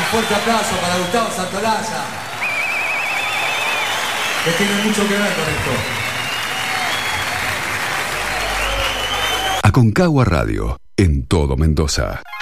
fuerte aplauso para Gustavo Santolaya, que tiene mucho que ver con esto. Aconcagua Radio, en todo Mendoza.